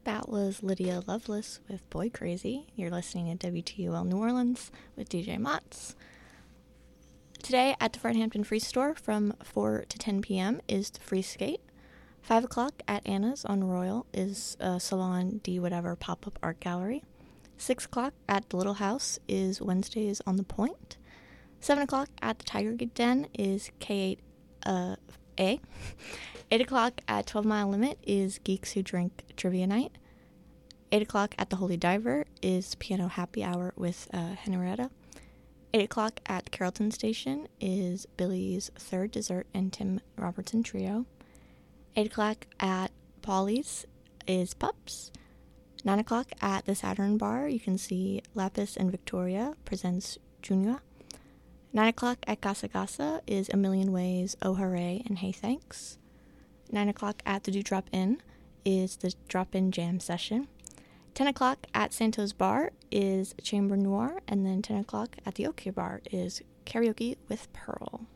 That was Lydia Lovelace with Boy Crazy. You're listening to WTUL New Orleans with DJ Motts. Today at the Farnhampton Free Store from 4 to 10 p.m. is the Free Skate. 5 o'clock at Anna's on Royal is a Salon D Whatever pop-up art gallery. 6 o'clock at the Little House is Wednesdays on the Point. 7 o'clock at the Tiger Den is K8A. 8 o'clock at 12 Mile Limit is Geeks Who Drink Trivia Night. 8 o'clock at the Holy Diver is Piano Happy Hour with Henrietta. 8 o'clock at Carrollton Station is Billy's Third Dessert and Tim Robertson Trio. 8 o'clock at Polly's is Pups. 9 o'clock at the Saturn Bar, you can see Lapis and Victoria presents Junior. 9 o'clock at Gasa Gasa is A Million Ways, Oh Hooray, and Hey Thanks. 9 o'clock at the Dewdrop Inn is the Drop-In Jam Session. 10 o'clock at Santos Bar is Chamber Noir, and then 10 o'clock at the OK Bar is Karaoke with Pearl.